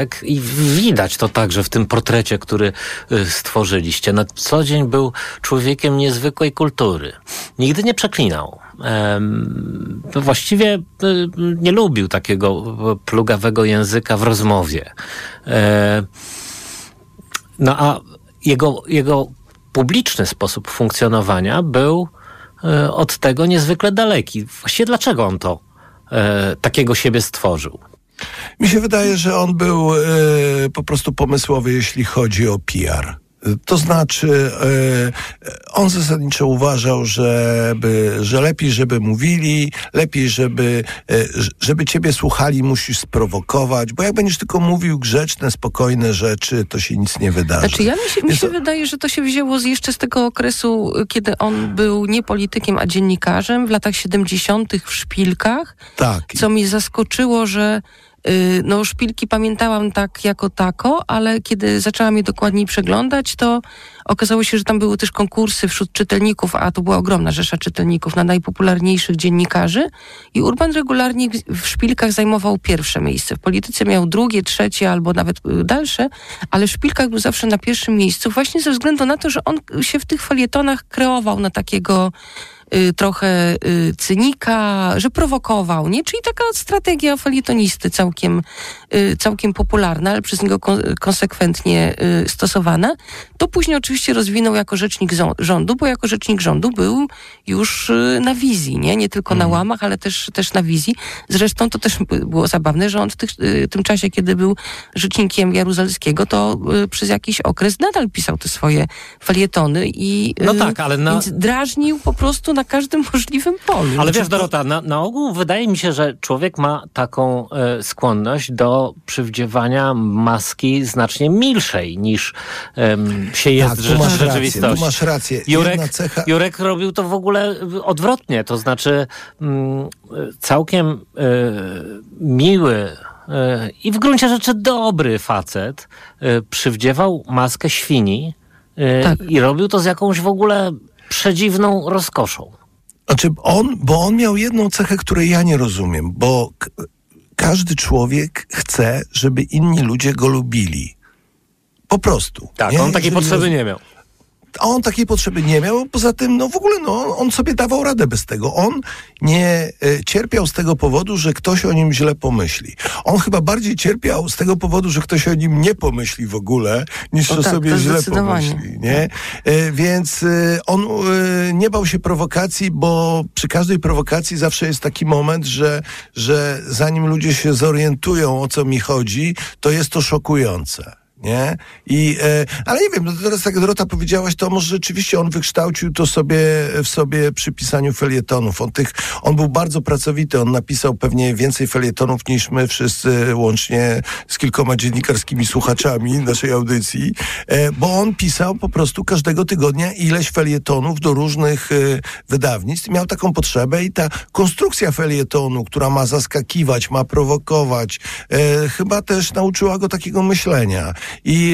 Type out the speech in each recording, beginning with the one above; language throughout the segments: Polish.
I widać to także w tym portrecie, który stworzyliście. Na co dzień był człowiekiem niezwykłej kultury. Nigdy nie przeklinał. Właściwie nie lubił takiego plugawego języka w rozmowie. No a jego publiczny sposób funkcjonowania był od tego niezwykle daleki. Właściwie dlaczego on to takiego siebie stworzył? Mi się wydaje, że on był po prostu pomysłowy, jeśli chodzi o PR. To znaczy, on zasadniczo uważał, że lepiej, żeby mówili, lepiej, żeby ciebie słuchali, musisz sprowokować, bo jak będziesz tylko mówił grzeczne, spokojne rzeczy, to się nic nie wydarzy. Znaczy, mi się wydaje, że to się wzięło jeszcze z tego okresu, kiedy on był nie politykiem, a dziennikarzem w latach 70. w Szpilkach. Tak. Co mnie zaskoczyło, że Szpilki pamiętałam tak jako tako, ale kiedy zaczęłam je dokładniej przeglądać, to okazało się, że tam były też konkursy wśród czytelników, a to była ogromna rzesza czytelników na najpopularniejszych dziennikarzy i Urban regularnie w Szpilkach zajmował pierwsze miejsce. W polityce miał drugie, trzecie albo nawet dalsze, ale w Szpilkach był zawsze na pierwszym miejscu właśnie ze względu na to, że on się w tych felietonach kreował na takiego trochę cynika, że prowokował, nie? Czyli taka strategia felietonisty całkiem popularna, ale przez niego konsekwentnie stosowana. To później oczywiście rozwinął jako rzecznik rządu, bo jako rzecznik rządu był już na wizji, nie tylko na łamach, ale też na wizji. Zresztą to też było zabawne, że on w tym czasie, kiedy był rzecznikiem Jaruzelskiego, to przez jakiś okres nadal pisał te swoje felietony i więc drażnił po prostu na każdym możliwym polu. Ale wiesz, Dorota, na ogół wydaje mi się, że człowiek ma taką skłonność do przywdziewania maski znacznie milszej niż się jest w rzeczywistości. Tu masz rację. Jurek robił to w ogóle odwrotnie, to znaczy całkiem miły i w gruncie rzeczy dobry facet przywdziewał maskę świni i robił to z jakąś w ogóle przedziwną rozkoszą. Znaczy on miał jedną cechę, której ja nie rozumiem, bo każdy człowiek chce, żeby inni ludzie go lubili. Po prostu. Tak, on takiej potrzeby nie miał. A on takiej potrzeby nie miał, poza tym w ogóle on sobie dawał radę bez tego. On nie cierpiał z tego powodu, że ktoś o nim źle pomyśli. On chyba bardziej cierpiał z tego powodu, że ktoś o nim nie pomyśli w ogóle, niż że sobie źle pomyśli. Nie? Więc on nie bał się prowokacji, bo przy każdej prowokacji zawsze jest taki moment, że zanim ludzie się zorientują, o co mi chodzi, to jest to szokujące. Nie? Ale nie wiem, teraz jak Dorota powiedziałaś, to może rzeczywiście on wykształcił to w sobie przy pisaniu felietonów. On był bardzo pracowity, on napisał pewnie więcej felietonów niż my wszyscy, łącznie z kilkoma dziennikarskimi słuchaczami naszej audycji, bo on pisał po prostu każdego tygodnia ileś felietonów do różnych wydawnictw. Miał taką potrzebę i ta konstrukcja felietonu, która ma zaskakiwać, ma prowokować, chyba też nauczyła go takiego myślenia. I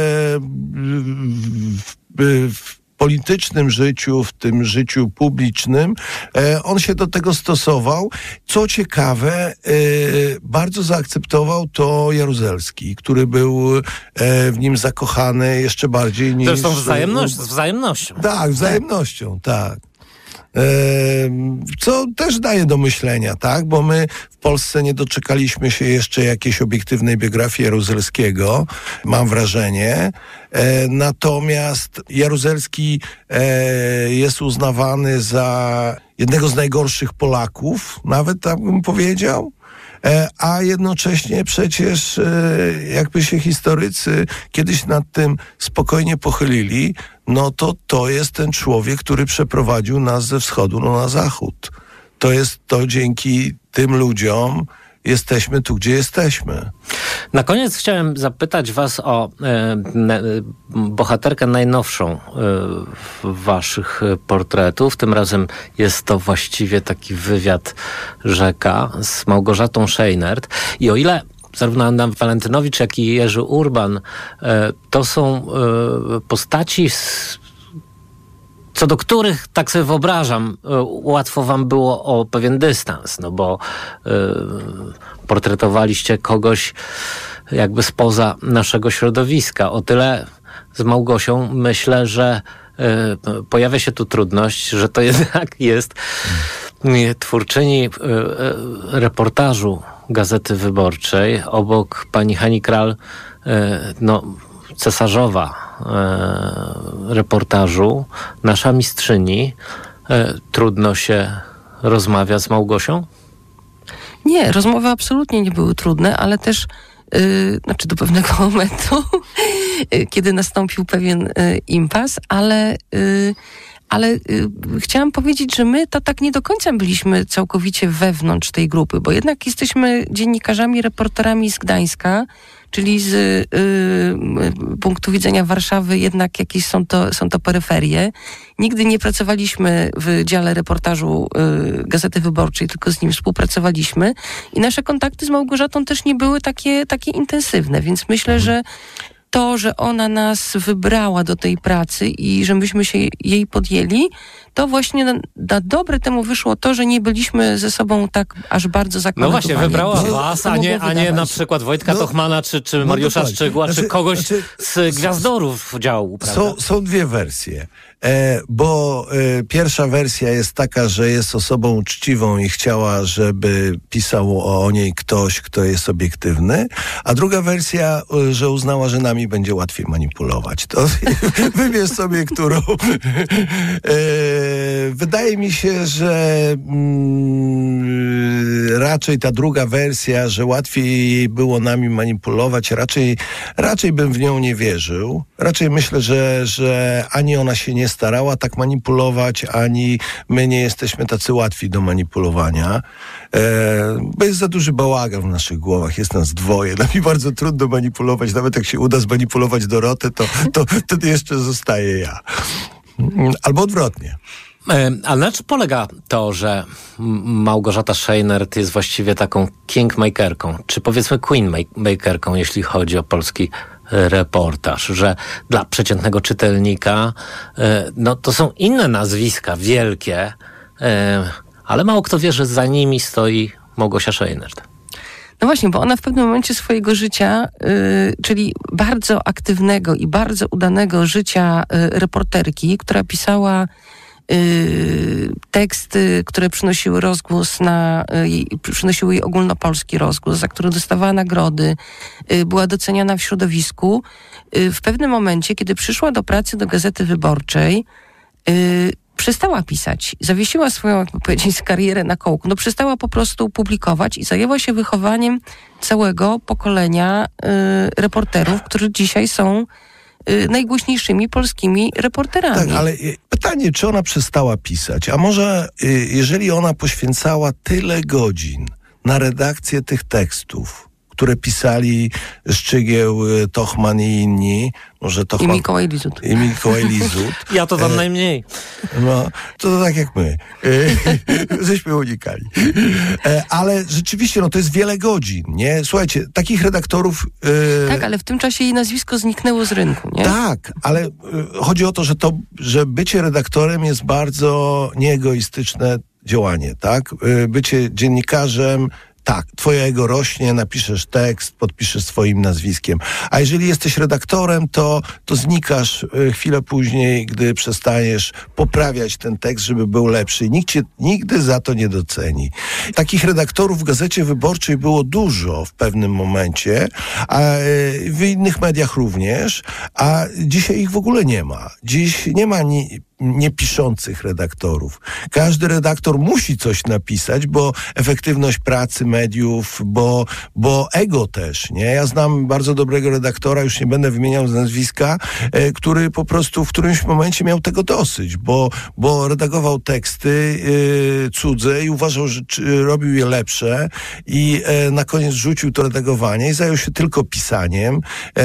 w politycznym życiu, w tym życiu publicznym, on się do tego stosował. Co ciekawe, bardzo zaakceptował to Jaruzelski, który był w nim zakochany jeszcze bardziej niż... Zresztą z wzajemnością. Tak, wzajemnością, tak. Co też daje do myślenia, tak? Bo my w Polsce nie doczekaliśmy się jeszcze jakiejś obiektywnej biografii Jaruzelskiego, mam wrażenie. Natomiast Jaruzelski jest uznawany za jednego z najgorszych Polaków, nawet tak bym powiedział. A jednocześnie przecież jakby się historycy kiedyś nad tym spokojnie pochylili, no to jest ten człowiek, który przeprowadził nas ze wschodu na zachód. To dzięki tym ludziom jesteśmy tu, gdzie jesteśmy. Na koniec chciałem zapytać was o bohaterkę najnowszą waszych portretów. Tym razem jest to właściwie taki wywiad rzeka z Małgorzatą Scheinert. I o ile zarówno Anna Walentynowicz, jak i Jerzy Urban to są postaci, co do których, tak sobie wyobrażam, łatwo wam było o pewien dystans, no bo portretowaliście kogoś jakby spoza naszego środowiska. O tyle z Małgosią myślę, że pojawia się tu trudność, że to jednak jest twórczyni reportażu Gazety Wyborczej, obok pani Hani Kral, cesarzowa reportażu, nasza mistrzyni. Trudno się rozmawia z Małgosią? Nie, rozmowy absolutnie nie były trudne, ale też do pewnego momentu, kiedy nastąpił pewien impas, ale chciałam powiedzieć, że my to tak nie do końca byliśmy całkowicie wewnątrz tej grupy, bo jednak jesteśmy dziennikarzami, reporterami z Gdańska, czyli z punktu widzenia Warszawy jednak jakieś są to peryferie. Nigdy nie pracowaliśmy w dziale reportażu Gazety Wyborczej, tylko z nim współpracowaliśmy i nasze kontakty z Małgorzatą też nie były takie intensywne, więc myślę, że to, że ona nas wybrała do tej pracy i że myśmy się jej podjęli, to właśnie na dobre temu wyszło to, że nie byliśmy ze sobą tak aż bardzo zakonotowani. No właśnie, wybrała was, a nie na przykład Wojtka Tochmana, czy Mariusza Szczygła, czy kogoś z gwiazdorów działu, prawda? Są dwie wersje. Bo pierwsza wersja jest taka, że jest osobą uczciwą i chciała, żeby pisał o niej ktoś, kto jest obiektywny, a druga wersja, że uznała, że nami będzie łatwiej manipulować. To wybierz sobie, którą. Wydaje mi się, że raczej ta druga wersja, że łatwiej było nami manipulować, raczej bym w nią nie wierzył. Raczej myślę, że ani ona się nie starała tak manipulować, ani my nie jesteśmy tacy łatwi do manipulowania. Bo jest za duży bałagan w naszych głowach, jest nas dwoje. Dla mnie bardzo trudno manipulować, nawet jak się uda zmanipulować Dorotę, to wtedy jeszcze zostaje ja. Albo odwrotnie. A na czym polega to, że Małgorzata Scheinert jest właściwie taką kingmakerką, czy powiedzmy queenmakerką, jeśli chodzi o polski reportaż, że dla przeciętnego czytelnika to są inne nazwiska, wielkie, ale mało kto wie, że za nimi stoi Małgosia Scheinert. No właśnie, bo ona w pewnym momencie swojego życia, czyli bardzo aktywnego i bardzo udanego życia reporterki, która pisała teksty, które przynosiły rozgłos przynosiły jej ogólnopolski rozgłos, za które dostawała nagrody, była doceniana w środowisku. W pewnym momencie, kiedy przyszła do pracy do Gazety Wyborczej, przestała pisać. Zawiesiła swoją, jakby powiedzieć, karierę na kołku. Przestała po prostu publikować i zajęła się wychowaniem całego pokolenia reporterów, którzy dzisiaj są najgłośniejszymi polskimi reporterami. Tak, ale pytanie, czy ona przestała pisać? A może jeżeli ona poświęcała tyle godzin na redakcję tych tekstów, które pisali Szczygieł, Tochman i inni, może Tochman... I Mikołaj Lizut. Ja to tam najmniej. No, to tak jak my. Żeśmy unikali. Ale rzeczywiście, to jest wiele godzin, nie? Słuchajcie, takich redaktorów... Tak, ale w tym czasie jej nazwisko zniknęło z rynku, nie? Tak, ale chodzi o to, że bycie redaktorem jest bardzo nieegoistyczne działanie, tak? Bycie dziennikarzem, tak, twoje ego rośnie, napiszesz tekst, podpiszesz swoim nazwiskiem. A jeżeli jesteś redaktorem, to znikasz chwilę później, gdy przestaniesz poprawiać ten tekst, żeby był lepszy. Nikt cię nigdy za to nie doceni. Takich redaktorów w Gazecie Wyborczej było dużo w pewnym momencie, a w innych mediach również, a dzisiaj ich w ogóle nie ma. Dziś nie ma niepiszących redaktorów. Każdy redaktor musi coś napisać, bo efektywność pracy mediów, bo ego też, nie? Ja znam bardzo dobrego redaktora, już nie będę wymieniał z nazwiska, który po prostu w którymś momencie miał tego dosyć, bo redagował teksty cudze i uważał, że robił je lepsze i na koniec rzucił to redagowanie i zajął się tylko pisaniem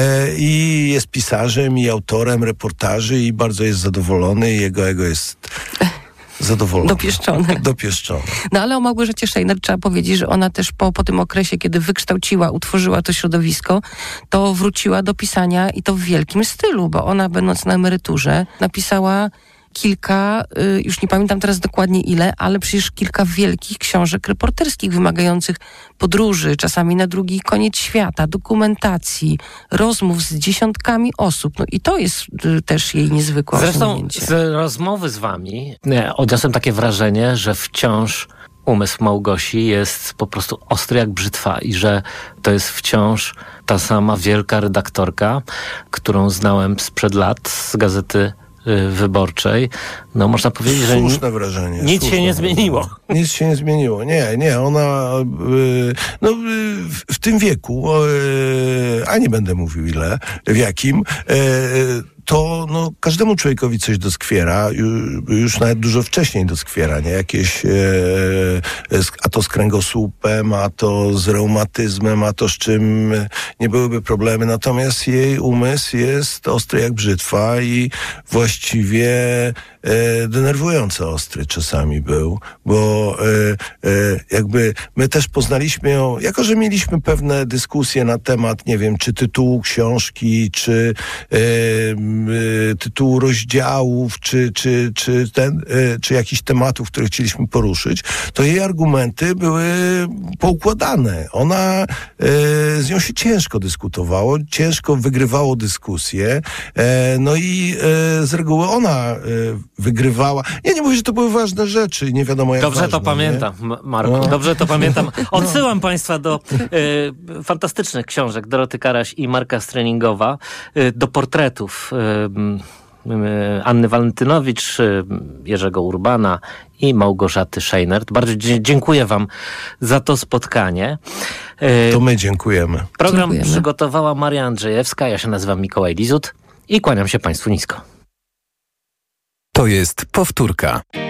i jest pisarzem i autorem reportaży i bardzo jest zadowolony i jego ego jest zadowolone. Dopieszczone. No ale o Małgorzacie Scheinert trzeba powiedzieć, że ona też po tym okresie, kiedy utworzyła to środowisko, to wróciła do pisania i to w wielkim stylu, bo ona, będąc na emeryturze, napisała kilka, już nie pamiętam teraz dokładnie ile, ale przecież kilka wielkich książek reporterskich wymagających podróży, czasami na drugi koniec świata, dokumentacji, rozmów z dziesiątkami osób. No i to jest też jej niezwykłe osiągnięcie. Zresztą z rozmowy z wami odniosłem takie wrażenie, że wciąż umysł Małgosi jest po prostu ostry jak brzytwa i że to jest wciąż ta sama wielka redaktorka, którą znałem sprzed lat z Gazety Wyborczej. No można powiedzieć, że słuszne wrażenie. Nic się nie zmieniło. Nic się nie zmieniło. Nie, ona w tym wieku, a nie będę mówił ile, w jakim, to każdemu człowiekowi coś doskwiera, już nawet dużo wcześniej doskwiera, nie? Jakieś, a to z kręgosłupem, a to z reumatyzmem, a to z czym nie byłyby problemy. Natomiast jej umysł jest ostry jak brzytwa i właściwie denerwująco ostry czasami był, bo jakby my też poznaliśmy ją, jako że mieliśmy pewne dyskusje na temat, nie wiem, czy tytułu książki, czy tytułu rozdziałów, czy jakichś tematów, które chcieliśmy poruszyć, to jej argumenty były poukładane. Ona, z nią się ciężko dyskutowało, ciężko wygrywało dyskusje, no i z reguły ona wygrywała. Ja nie mówię, że to były ważne rzeczy, nie wiadomo jak Dobrze ważne, to pamiętam, Marku, dobrze to pamiętam. Odsyłam państwa do fantastycznych książek Doroty Karaś i Marka Streningowa, do portretów Anny Walentynowicz, Jerzego Urbana i Małgorzaty Scheinert. Bardzo dziękuję wam za to spotkanie. To my dziękujemy. Program przygotowała Maria Andrzejewska, ja się nazywam Mikołaj Lizut i kłaniam się państwu nisko. To jest powtórka.